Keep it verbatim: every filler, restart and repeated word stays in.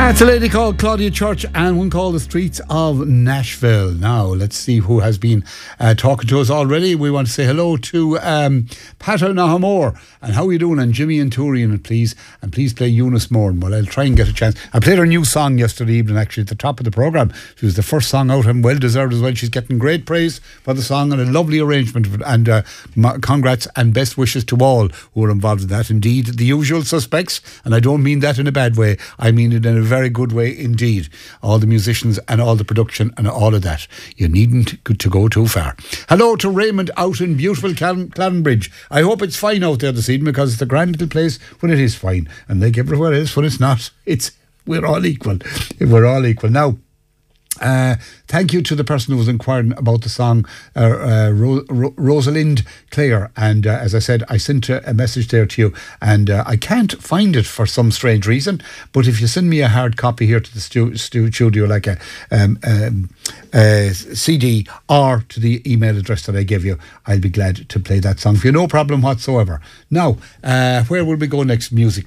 That's a lady called Claudia Church and one called The Streets of Nashville. Now, let's see who has been uh, talking to us already. We want to say hello to um, Pat Nahamore. And how are you doing? And Jimmy and Turian, please. And please play Eunice Morn. Well, I'll try and get a chance. I played her new song yesterday evening, actually, at the top of the programme. She was the first song out and well deserved as well. She's getting great praise for the song and a lovely arrangement. And uh, congrats and best wishes to all who are involved in that. Indeed, the usual suspects. And I don't mean that in a bad way. I mean it in a very good way indeed. All the musicians and all the production and all of that. You needn't go to go too far. Hello to Raymond out in beautiful Clanbridge. I hope it's fine out there this evening because it's a grand little place when it is fine. And like everywhere else when it's not, it's we're all equal. We're all equal. Now, Uh, thank you to the person who was inquiring about the song uh, uh, Ro- Ro- Rosalind Clare, and uh, as I said, I sent a, a message there to you, and uh, I can't find it for some strange reason, but if you send me a hard copy here to the stu- stu- studio, like a, um, um, a C D or to the email address that I gave you, I'll be glad to play that song for you, no problem whatsoever. Now, uh, where will we go next? Music